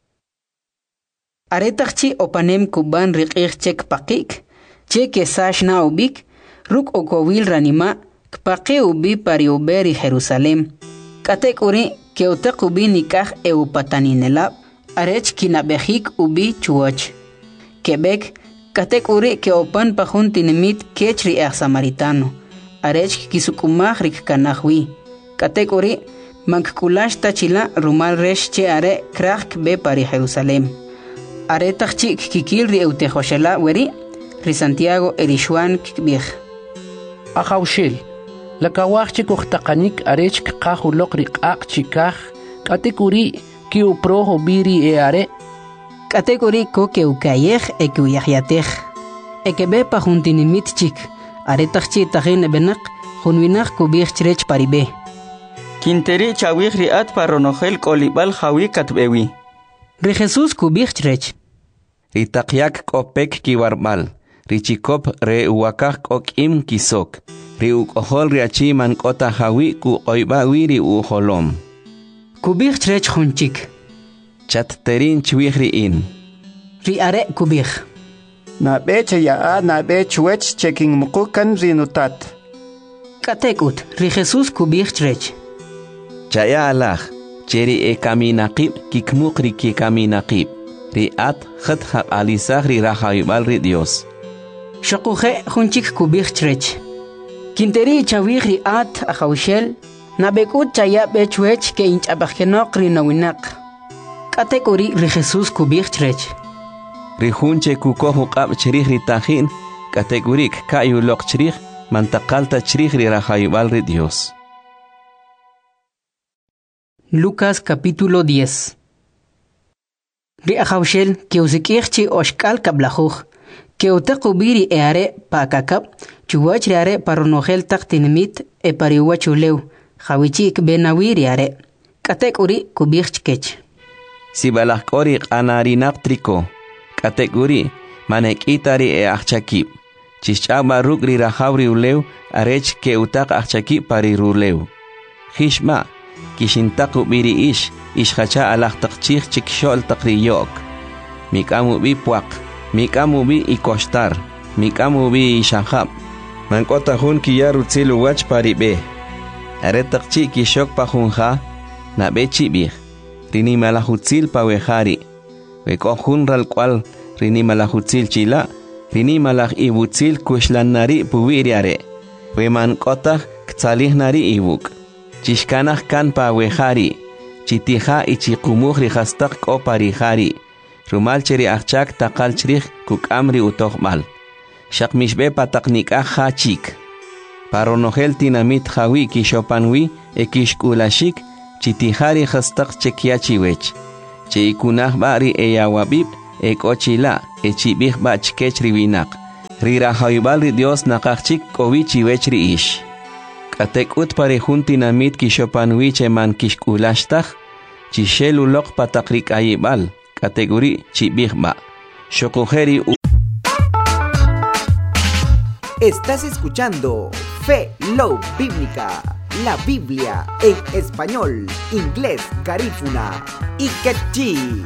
Aretachchi opanem kuban riqich chek pakik, che kesash na ubik, ruk okowil ranima, kpake ubi pari uberi Jerusalem. Katekori keutek ubi nikah eupataninelab, arech kinabehik ubi chuoch. Quebec, Katek uri ke opan pahun tinimit kechri samaritano. Arech kisukumah rik kanahwi. Katek uri mankulash tachila rumal resh che are krak be pari Jerusalem. Are tachchi kikil ri eutejoshela weri ri Santiago erishuan kibich. Ahaushil. Lakawach chikuchtakanik arech kakahulok rik ak chikah. Katek uri ki uproho biri are. Kategori ko ke ukayeh e ke uyahyateh. E ke be pa juntinimit chik. Aretachchi tahin benak junwinak kubich chrech paribe. Kinteri chawih riat paronogel kolibal jawi katbewi. Ri Jesus kubich chrech. Ritakyak kopek kiwarbal. Richikop re uwakak kokim kisok. Ri ukohol riachi man kota jawi ku oibawi ri uholom. Kubich chrech junchik. Chatterin chwihri in. Ri are kubih. Na beche ya na bech wech checking mukukan rinutat. Katekut, ri Jesus kubih chrech. Chaya alah, cheri e kaminaqib kikmuk ri ki kaminaqib. Ri at khat haq alisah ri rahayubal ri Dios. Shakuhe hunchik kubih chrech. Kinteri chawih ri at ahawshel, na bekut chaya bech wech ke inch abakhenok ri nawinak. Katekori ri Jesus kubich chrech. Rihunche kukohu qab chrich ri tahin, kategorik kayu lok chrich, mantakalta chrich ri rahayubal ri Dios. Lucas capítulo 10. Ri ahawshel que usikirchi oshkal kablajuj, que utakubiri eare pakakab, chuwach are paronogel taktinimit e pariwachuleu, jawichik benawiri are. Katekori kubich chkech. Sibalakori anarinak triko. Kategori manekitari e achakip. Chichaba rugri rahabri uleu arech ke utak achakip pari ruleu. Hishma kishintaku biri ishhacha alak takchich chikshol takriyok. Mikamu bi puak, mikamu bi ikostar, mikamu bi ishahab. Mankota hun kiyaru tsilu wach pari be. Are takchi kishok pahunha na bechi bih. Rini malahutzil pawehari. Wekohun ral cual rini malahutzil chila. Rini malah ibutzil kushlanari puwiriare. Weman kotah ktalih nari ibuk. Chishkanah kan pawehari. Chitiha ichikumuh rihastak ko parihari. Rumal cheri achak takal cherih kukamri utohmal. Shakmishbe pataknik hachik. Paronogel tinamit hawi kishopanwi ekishkulashik. Chitihari hastak chekiachiwech. Cheikunah bari eyawabib ekochila echibih bachkech riwinak. Rirahaybal ri Dios nakachik kowichi wechri ish. Katekut pare juntinamit kishopanwiche man kishkulashtaj. Chishelulok patakrik ayibal. Kategori chibihba. Shokojeri. Estás escuchando Fe Love Bíblica, la Biblia en español, inglés, garífuna y quechí.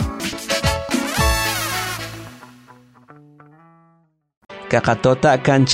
Kakatota kanchi.